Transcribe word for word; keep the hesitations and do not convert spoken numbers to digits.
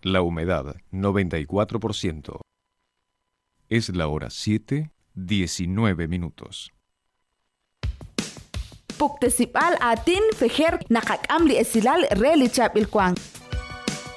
La humedad, noventa y cuatro por ciento. Es la hora siete, diecinueve minutos. Puktasipal atin feher nakakam li esilal relichap ilkwang.